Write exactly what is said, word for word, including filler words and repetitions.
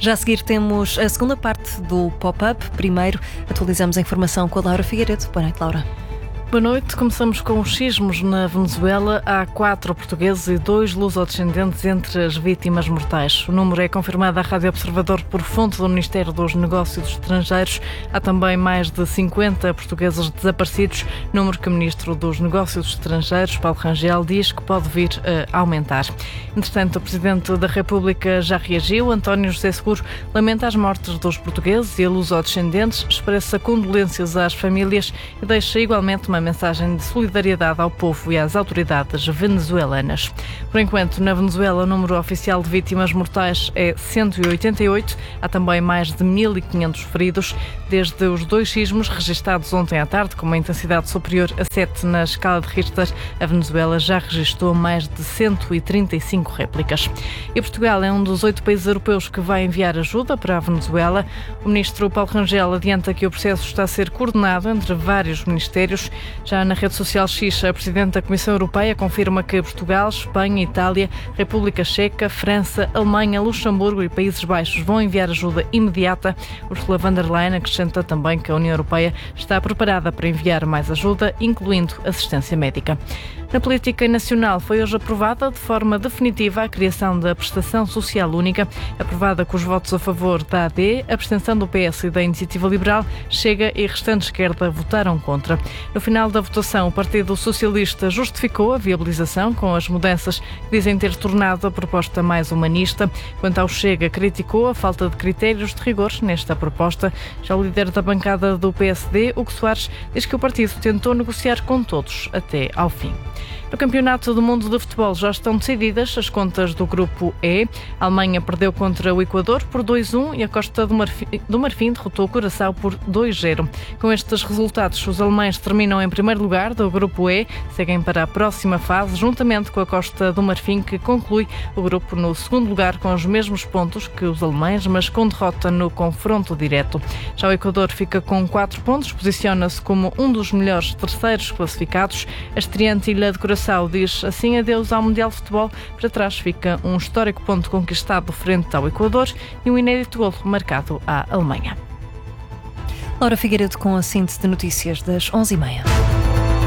Já a seguir temos a segunda parte do Pop-Up. Primeiro, atualizamos a informação com a Laura Figueiredo. Boa noite, Laura. Boa noite. Começamos com os sismos na Venezuela. Há quatro portugueses e dois lusodescendentes entre as vítimas mortais. O número é confirmado à Rádio Observador por fonte do Ministério dos Negócios Estrangeiros. Há também mais de cinquenta portugueses desaparecidos, número que o Ministro dos Negócios Estrangeiros, Paulo Rangel, diz que pode vir a aumentar. Entretanto, o Presidente da República já reagiu. António José Seguro lamenta as mortes dos portugueses e lusodescendentes, expressa condolências às famílias e deixa igualmente uma mensagem de solidariedade ao povo e às autoridades venezuelanas. Por enquanto, na Venezuela, o número oficial de vítimas mortais é cento e oitenta e oito. Há também mais de mil e quinhentos feridos. Desde os dois sismos registados ontem à tarde, com uma intensidade superior a sete na escala de Richter, a Venezuela já registrou mais de cento e trinta e cinco réplicas. E Portugal é um dos oito países europeus que vai enviar ajuda para a Venezuela. O ministro Paulo Rangel adianta que o processo está a ser coordenado entre vários ministérios. Já na rede social X, a Presidente da Comissão Europeia confirma que Portugal, Espanha, Itália, República Checa, França, Alemanha, Luxemburgo e Países Baixos vão enviar ajuda imediata. Ursula von der Leyen acrescenta também que a União Europeia está preparada para enviar mais ajuda, incluindo assistência médica. Na política nacional, foi hoje aprovada de forma definitiva a criação da Prestação Social Única, aprovada com os votos a favor da A D, a abstenção do P S e da Iniciativa Liberal, Chega e restante esquerda votaram contra. No final da votação, o Partido Socialista justificou a viabilização com as mudanças que dizem ter tornado a proposta mais humanista. Quanto ao Chega, criticou a falta de critérios de rigor nesta proposta. Já o líder da bancada do P S D, Hugo Soares, diz que o partido tentou negociar com todos até ao fim. No Campeonato do Mundo de Futebol já estão decididas as contas do Grupo E. A Alemanha perdeu contra o Equador por dois a um e a Costa do Marfim, do Marfim derrotou o Curaçao por dois a zero. Com estes resultados, os alemães terminam em primeiro lugar do Grupo E, seguem para a próxima fase, juntamente com a Costa do Marfim, que conclui o grupo no segundo lugar com os mesmos pontos que os alemães, mas com derrota no confronto direto. Já o Equador fica com quatro pontos, posiciona-se como um dos melhores terceiros classificados. A estreante Ilha de Curaçao diz assim adeus ao Mundial de Futebol. Para trás fica um histórico ponto conquistado frente ao Equador e um inédito golo marcado à Alemanha. Laura Figueiredo com a síntese de notícias das onze e meia.